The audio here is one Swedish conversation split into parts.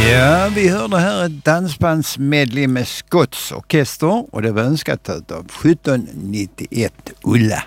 Ja, vi hörde här ett dansbandsmedley med Scotts orkester och det var önskat av 1791 Ulla.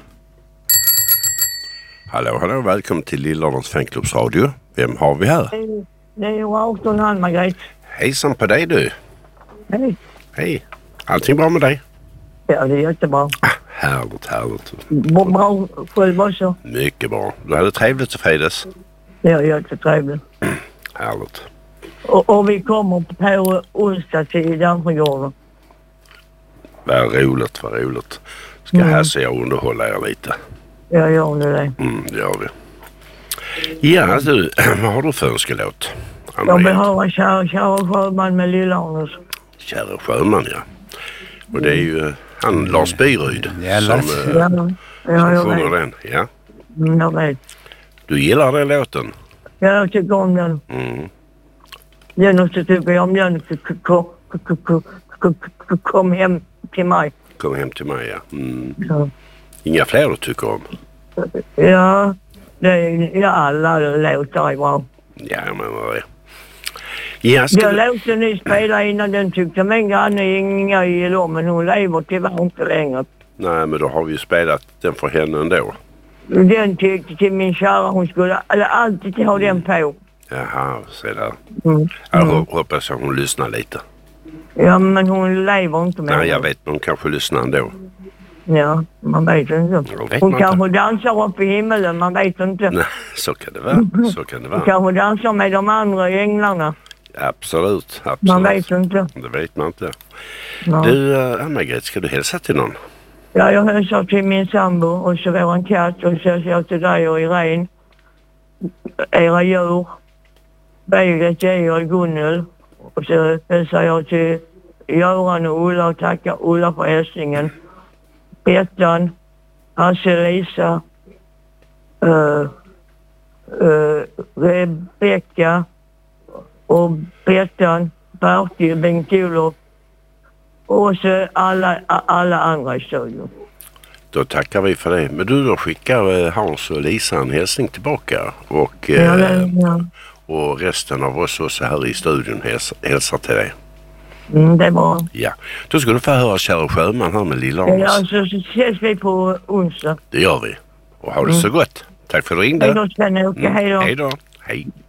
Hallå, välkommen till Lillardens fanklubbsradio. Vem har vi här? Det är 18 Ann-Margret. Hejsan på dig du. Hej. Hej. Allting bra med dig? Ja, det är jättebra. Härligt. Bra själv också. Mycket bra. Du hade trevligt och fredags. Det är jättetrevligt. Härligt. Och vi kommer på onsdag till Dansgården. Vad roligt. Ska Hasse och underhålla er lite? Ja, gör ni det? Det gör vi. Ja du, vad har du för önskelåt? Jag vill höra Kära Sjöman med Lilla-Arnes. Kära Sjöman, ja. Och det är ju han Lars Byryd som sjunger den. Ja. Jag vet. Du gillar den låten? Ja, jag tycker om den. Den också tycker jag om den. Kom hem till mig. Kom hem till mig, ja. Så. Inga fler du tycker om? Ja, alla låtar är bra. Ja, men vad är det? Den låten ni spelade innan, den tyckte min granne inga gillar om, men hon lever tyvärr inte längre. Nej, men då har vi ju spelat den för henne ändå. Den tyckte till min kära, hon skulle alltid ha den på. Jaha, se där. Jag hoppas att hon lyssnar lite. Ja, men hon lever inte med. Nej, jag vet, men hon kanske lyssnar ändå. Ja, man vet inte. Hon kanske dansar upp i himmelen, man vet inte. Nej, så kan det vara. Hon kanske dansar med de andra änglarna. Absolut. Man vet inte. Det vet man inte. Ja. Du, Anna-Margret, ska du hälsa till någon? Ja, jag hälsar till min sambo och så vår katt och så hälsar jag till dig och Irene. Era djur. Beget, Georg och Gunnel. Och så hälsar jag till Göran och Ulla och tackar Ulla för hälsningen. Bettan, Hasse, Lisa, Rebecka och Bettan, Bertil, Bengt-Olof och så alla andra i studion. Då tackar vi för det. Men du, då skickar Hans och Lisa en hälsning tillbaka och, och resten av oss också här i studion hälsar till dig. Det är bra. Ja, då ska du få höra Kära Sjöman här med Lilla-Arnes. Ja, så ses vi på onsdag. Det gör vi. Och ha det så gott. Tack för att du ringde. Hej då, Sven-Åke. Hej då. Hej då. Hej.